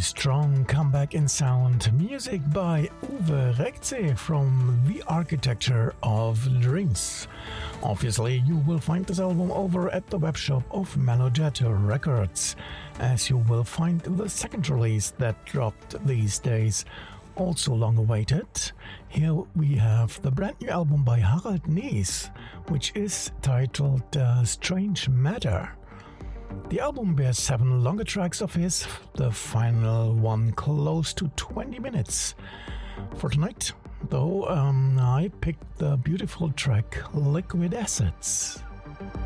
strong comeback in sound, music by Uwe Rekze from The Architecture of Dreams. Obviously, you will find this album over at the webshop of Melojet Records, as you will find the second release that dropped these days, also long awaited. Here we have the brand new album by Harald Nies, which is titled Strange Matter. The album bears 7 longer tracks of his, the final one close to 20 minutes. For tonight, though, I picked the beautiful track Liquid Assets.